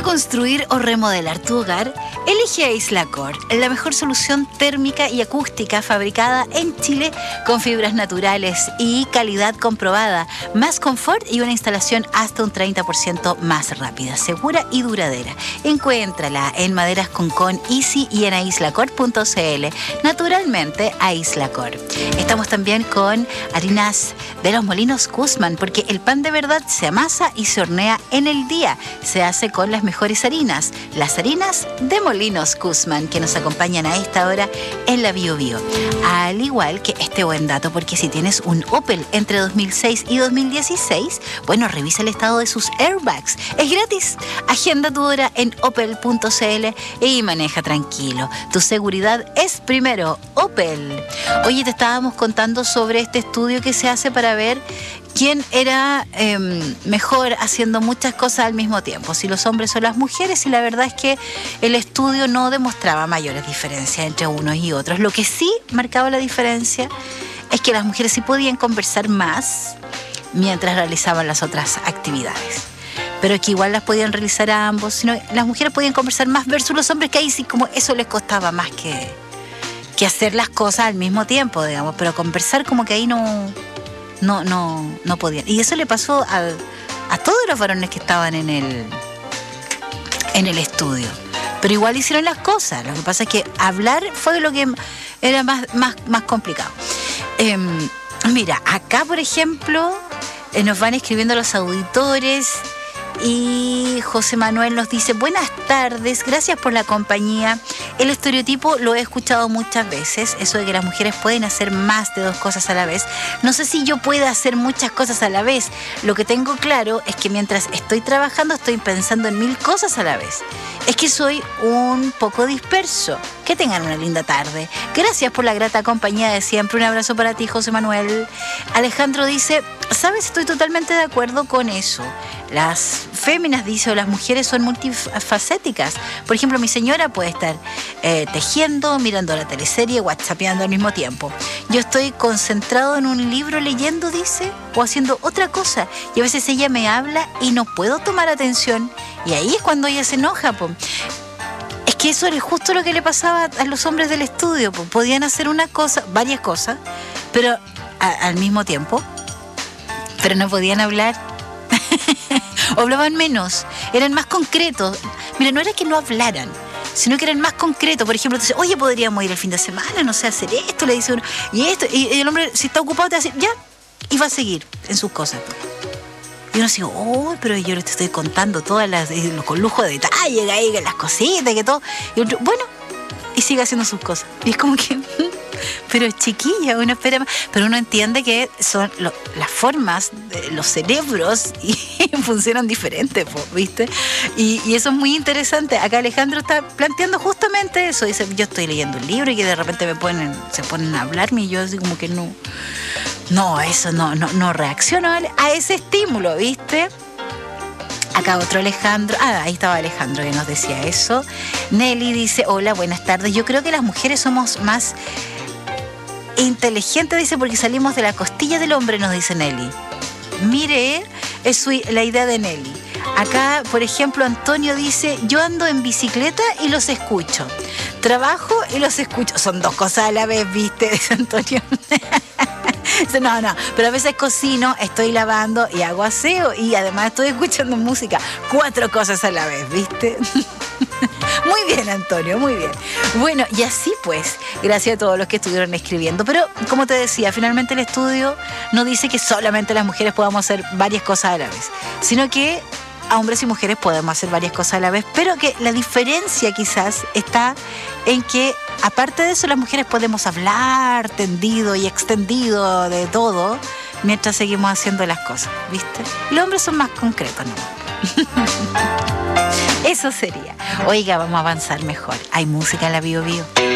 construir o remodelar tu hogar? Elige Aislacor, la mejor solución térmica y acústica fabricada en Chile con fibras naturales y calidad comprobada, más confort y una instalación hasta un 30% más rápida, segura y duradera. Encuéntrala en Maderas Concón Easy y en aislacor.cl. Naturalmente, Aislacor. Estamos también con harinas de los Molinos Guzmán, porque el pan de verdad se amasa y se hornea en el día. Se hace con las mejores harinas, las harinas de Molinos Guzmán, que nos acompañan a esta hora en la Bio Bio. Al igual que este buen dato, porque si tienes un Opel entre 2006 y 2016, bueno, revisa el estado de sus airbags. Es gratis. Agenda tu hora en opel.cl y maneja tranquilo. Tu seguridad es primero. Opel. Oye, te estábamos contando sobre este estudio que se hace para ver quién era mejor haciendo muchas cosas al mismo tiempo, si los hombres o las mujeres, y la verdad es que el estudio no demostraba mayores diferencias entre unos y otros. Lo que sí marcaba la diferencia es que las mujeres sí podían conversar más mientras realizaban las otras actividades, pero que igual las podían realizar a ambos, sino las mujeres podían conversar más versus los hombres, que ahí sí como eso les costaba más que hacer las cosas al mismo tiempo, digamos, pero conversar como que ahí no podían. Y eso le pasó a todos los varones que estaban en el estudio. Pero igual hicieron las cosas. Lo que pasa es que hablar fue lo que era más complicado. Mira, acá por ejemplo nos van escribiendo los auditores. Y José Manuel nos dice: buenas tardes, gracias por la compañía. El estereotipo lo he escuchado muchas veces, eso de que las mujeres pueden hacer más de 2 cosas a la vez. No sé si yo pueda hacer muchas cosas a la vez. Lo que tengo claro es que mientras estoy trabajando estoy pensando en 1000 cosas a la vez. Es que soy un poco disperso. Que tengan una linda tarde. Gracias por la grata compañía de siempre. Un abrazo para ti, José Manuel. Alejandro dice: ¿sabes? Estoy totalmente de acuerdo con eso. Las féminas, dice, o las mujeres son multifacéticas. Por ejemplo, mi señora puede estar tejiendo, mirando la teleserie, whatsappeando al mismo tiempo. Yo estoy concentrado en un libro leyendo, dice, o haciendo otra cosa. Y a veces ella me habla y no puedo tomar atención. Y ahí es cuando ella se enoja, po. Es que eso es justo lo que le pasaba a los hombres del estudio, po. Podían hacer una cosa, varias cosas, pero al mismo tiempo, pero no podían hablar. O hablaban menos, eran más concretos. Mira, no era que no hablaran, sino que eran más concretos. Por ejemplo, te dice: oye, podríamos ir el fin de semana, no sé, hacer esto, le dice uno, y esto, y el hombre, si está ocupado, te va a decir, ya, y va a seguir en sus cosas. Y uno dice: oh, pero yo le estoy contando todas las, con lujo de detalle, ahí, las cositas, que todo. Y otro, bueno, y sigue haciendo sus cosas. Y es como que, pero chiquilla, uno espera más. Pero uno entiende que son las formas de los cerebros y funcionan diferentes, ¿viste? Y eso es muy interesante. Acá Alejandro está planteando justamente eso. Dice: yo estoy leyendo un libro y que de repente se ponen a hablarme y yo así como que no reacciono a ese estímulo, ¿viste? Acá otro Alejandro. Ahí estaba Alejandro que nos decía eso. Nelly dice: hola, buenas tardes. Yo creo que las mujeres somos más inteligentes, dice, porque salimos de la costilla del hombre, nos dice Nelly. Mire, es la idea de Nelly. Acá, por ejemplo, Antonio dice: yo ando en bicicleta y los escucho. Trabajo y los escucho. Son 2 cosas a la vez, ¿viste? Dice Antonio. No, pero a veces cocino, estoy lavando y hago aseo y además estoy escuchando música. 4 cosas a la vez, ¿viste? Muy bien, Antonio, muy bien. Bueno, y así pues, gracias a todos los que estuvieron escribiendo. Pero, como te decía, finalmente el estudio no dice que solamente las mujeres podamos hacer varias cosas a la vez, sino que a hombres y mujeres podemos hacer varias cosas a la vez, pero que la diferencia quizás está en que, aparte de eso, las mujeres podemos hablar tendido y extendido de todo mientras seguimos haciendo las cosas, ¿viste? Los hombres son más concretos, ¿no? Eso sería. Oiga, vamos a avanzar mejor. Hay música en la Bio Bio.